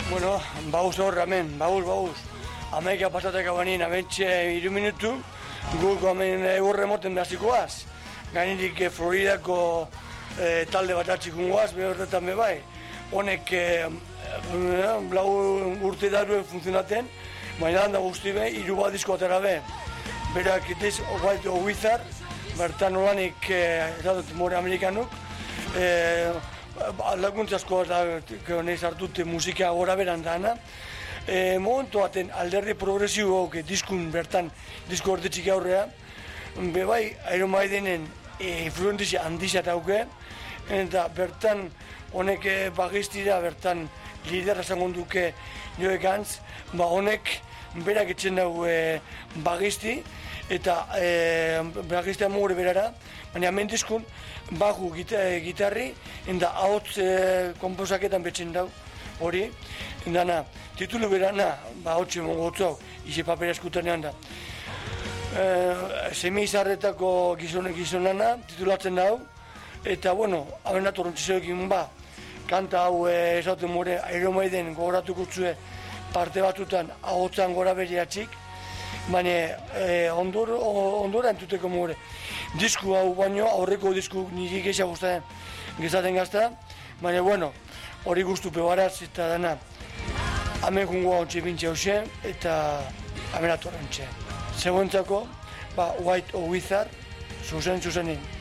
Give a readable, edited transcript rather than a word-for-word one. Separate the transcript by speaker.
Speaker 1: Bueno, bauz horre, hemen, bauz. Amaika pasatek abanin, amentxe 3 minutu, guk hemen egurre moten behazikoaz. Gainirik Floridako talde bat atxikungoaz, behorretan bebai. Honek blau urte daruen funtzionaten, baina handa guzti be, 3 bat disko atera be. Berak itiz, White Wizard, bertan olanik, more amerikanuk, laguntza asko nahiz hartut musika gora beran dana. Momentu baten alderdi progresibo hauke diskun bertan, disko orte txiki aurrea, bebai Iron Maidenen influenzia handizat hauke, eta bertan honek bagistira bertan liderra zangon duke Joe Gantz, honek berak etxen dugu bagisti, eta bagistea mogure berara, baina hemen diskun baju gitarri, eta ahots komposaketan betzen dugu hori, dana, titulu berana, ahotxe mogotzau, izi papera eskutanean da. Semi izarretako gizonana, titulatzen dago, eta, bueno, hauen atorrontzizoekin kanta hau esauten more, Iron Maiden gogoratuko zue parte batutan ahotzan gora beriatzik, baina ondora entuteko more. Disku hau baino, aurreko disku niri gehiago gezaten gazta, baina, bueno, hori guztupe baraz eta dana. Hemen jungoa ontsi bintxe hausen eta hemen atorrentxe. Zegoentzako, White Wizard, zuzenin.